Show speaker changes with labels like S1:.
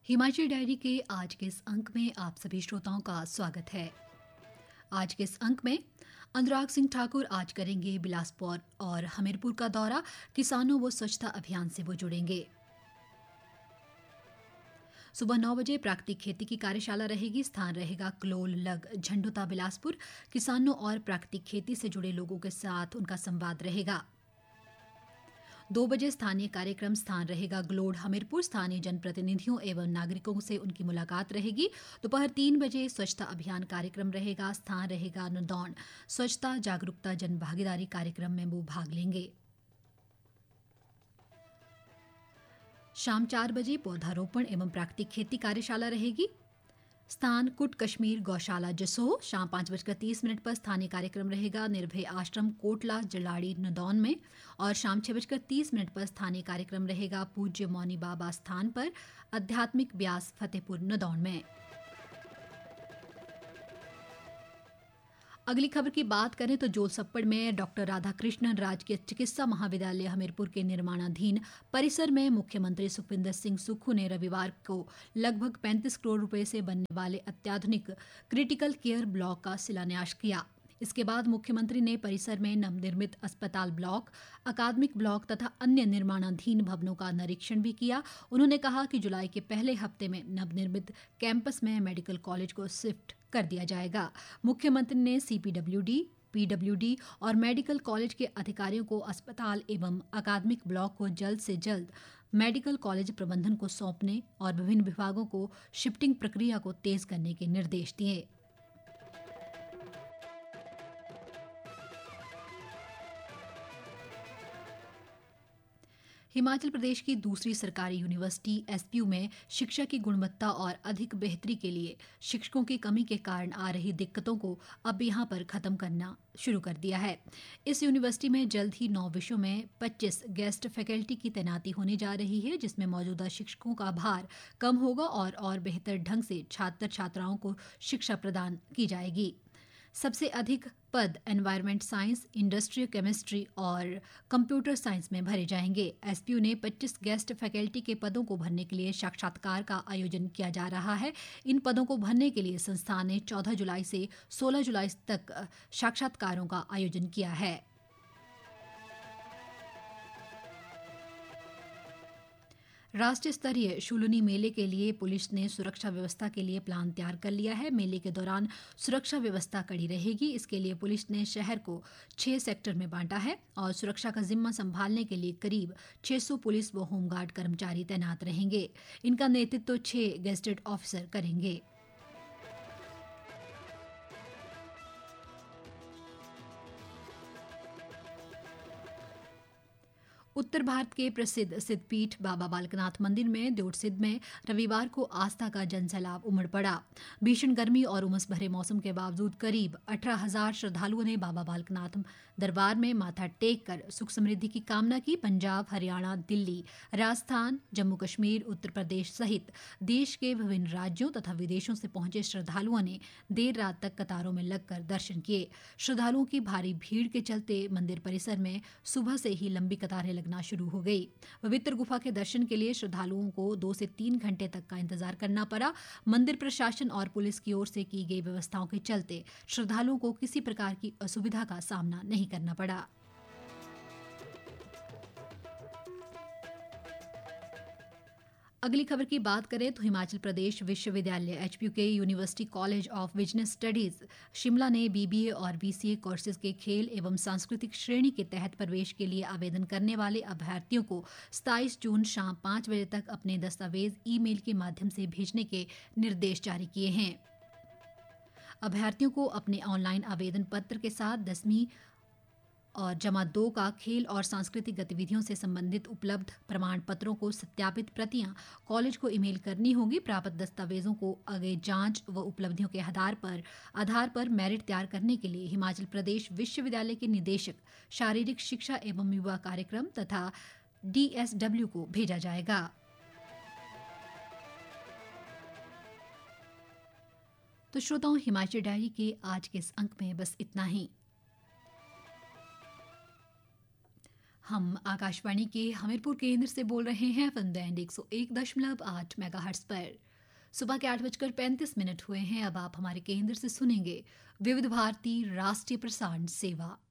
S1: Himachal diary के आज के इस अंक में आप सभी श्रोताओं का स्वागत है। आज के इस अंक में अनुराग सिंह ठाकुर आज करेंगे बिलासपुर और हमीरपुर का दौरा। किसानों व स्वच्छता अभियान से वो जुड़ेंगे। सुबह 9 बजे प्राकृतिक खेती की कार्यशाला रहेगी। स्थान रहेगा क्लोल लग झंडुता बिलासपुर। किसानों और प्राकृतिक खेती से जुड़े लोगों के साथ उनका संवाद रहेगा। 2 बजे स्थानीय कार्यक्रम स्थान रहेगा ग्लोड हमीरपुर। स्थानीय जनप्रतिनिधियों एवं नागरिकों से उनकी मुलाकात रहेगी। दोपहर 3 बजे स्वच्छता अभियान कार्यक्रम रहेगा। स्थान रहेगा नदौन। स्वच्छता जागरूकता जन भागीदारी कार्यक्रम में वो भाग लेंगे। शाम 4 बजे पौधारोपण एवं प्राकृतिक खेती कार्यशाला रहेगी। स्थान कुट कश्मीर गौशाला जसोह। शाम 5:30 पर स्थानीय कार्यक्रम रहेगा निर्भय आश्रम कोटला जलाड़ी नदौन में। और शाम 6:30 पर स्थानीय कार्यक्रम रहेगा पूज्य मौनी बाबा स्थान पर आध्यात्मिक ब्यास फतेहपुर नदौन में। अगली खबर की बात करें तो जोलसप्पड़ में डॉक्टर राधाकृष्णन राजकीय चिकित्सा महाविद्यालय हमीरपुर के निर्माणाधीन परिसर में मुख्यमंत्री सुखविंदर सिंह सुक्खू ने रविवार को लगभग 35 करोड़ रुपए से बनने वाले अत्याधुनिक क्रिटिकल केयर ब्लॉक का शिलान्यास किया। इसके बाद मुख्यमंत्री ने परिसर में नवनिर्मित अस्पताल ब्लॉक, अकादमिक ब्लॉक तथा अन्य निर्माणाधीन भवनों का निरीक्षण भी किया। उन्होंने कहा कि जुलाई के पहले हफ्ते में नवनिर्मित कैंपस में मेडिकल कॉलेज को शिफ्ट कर दिया जाएगा। मुख्यमंत्री ने सीपीडब्ल्यूडी, पीडब्ल्यूडी और मेडिकल कॉलेज के अधिकारियों को अस्पताल एवं अकादमिक ब्लॉक को जल्द से जल्द मेडिकल कॉलेज प्रबंधन को सौंपने और विभिन्न विभागों को शिफ्टिंग प्रक्रिया को तेज करने के निर्देश दिए। हिमाचल प्रदेश की दूसरी सरकारी यूनिवर्सिटी एसपीयू में शिक्षा की गुणवत्ता और अधिक बेहतरी के लिए शिक्षकों की कमी के कारण आ रही दिक्कतों को अब यहां पर खत्म करना शुरू कर दिया है। इस यूनिवर्सिटी में जल्द ही 9 विषयों में 25 गेस्ट फैकल्टी की तैनाती होने जा रही है, जिसमें मौजूदा शिक्षकों का भार कम होगा और बेहतर ढंग से छात्र छात्राओं को शिक्षा प्रदान की जाएगी। सबसे अधिक पद एनवायरमेंट साइंस, इंडस्ट्रियल केमिस्ट्री और कंप्यूटर साइंस में भरे जाएंगे। एसपीयू ने 25 गेस्ट फैकल्टी के पदों को भरने के लिए साक्षात्कार का आयोजन किया जा रहा है। इन पदों को भरने के लिए संस्थान ने 14 जुलाई से 16 जुलाई तक साक्षात्कारों का आयोजन किया है। राष्ट्रीय स्तरीय शूलिनी मेले के लिए पुलिस ने सुरक्षा व्यवस्था के लिए प्लान तैयार कर लिया है। मेले के दौरान सुरक्षा व्यवस्था कड़ी रहेगी। इसके लिए पुलिस ने शहर को 6 सेक्टर में बांटा है और सुरक्षा का जिम्मा संभालने के लिए करीब 600 पुलिस व होमगार्ड कर्मचारी तैनात रहेंगे। इनका नेतृत्व 6 गेजेटेड ऑफिसर करेंगे। उत्तर भारत के प्रसिद्ध सिद्धपीठ बाबा बालकनाथ मंदिर में देवसिद्ध में रविवार को आस्था का जनसैलाब उमड़ पड़ा। भीषण गर्मी और उमस भरे मौसम के बावजूद करीब 18,000 श्रद्धालुओं ने बाबा बालकनाथ दरबार में माथा टेक कर सुख समृद्धि की कामना की। पंजाब, हरियाणा, दिल्ली, राजस्थान, जम्मू कश्मीर, उत्तर प्रदेश सहित देश के विभिन्न राज्यों तथा विदेशों से पहुंचे श्रद्धालुओं ने देर रात तक कतारों में लगकर दर्शन किए। श्रद्धालुओं की भारी भीड़ के चलते मंदिर परिसर में सुबह से ही लंबी कतारें लगना शुरू हो गई। पवित्र गुफा के दर्शन के लिए श्रद्धालुओं को 2 से 3 घंटे तक का इंतजार करना पड़ा। मंदिर प्रशासन और पुलिस की ओर से की गई व्यवस्थाओं के चलते श्रद्धालुओं को किसी प्रकार की असुविधा का सामना नहीं करना पड़ा। अगली खबर की बात करें तो हिमाचल प्रदेश विश्वविद्यालय एचपीयू के university college of business studies Shimla ने बीबीए और बीसीए कोर्सेज के खेल एवं सांस्कृतिक श्रेणी के तहत प्रवेश के लिए आवेदन करने वाले अभ्यर्थियों को 27 जून शाम 5 बजे तक अपने दस्तावेज ईमेल के माध्यम से भेजने के निर्देश जारी किए हैं। अभ्यर्थियों को अपने ऑनलाइन आवेदन पत्र के साथ 10वीं और जमा 2 का खेल और सांस्कृतिक गतिविधियों से संबंधित उपलब्ध प्रमाण पत्रों को सत्यापित प्रतियां कॉलेज को ईमेल करनी होगी। प्राप्त दस्तावेजों को आगे जांच व उपलब्धियों के आधार पर मेरिट तैयार करने के लिए हिमाचल प्रदेश विश्वविद्यालय के निदेशक शारीरिक शिक्षा एवं युवा कार्यक्रम तथा डीएसडब्ल्यू को भेजा जाएगा। तो श्रोताओं, हिमाचल डायरी के आज के इस अंक में बस इतना ही। हम आकाशवाणी के हमीरपुर केंद्र से बोल रहे हैं एफएम बैंड 101.8 मेगाहर्ट्ज पर। सुबह के 8:35 हुए हैं। अब आप हमारे केंद्र से सुनेंगे विविध भारती राष्ट्रीय प्रसारण सेवा।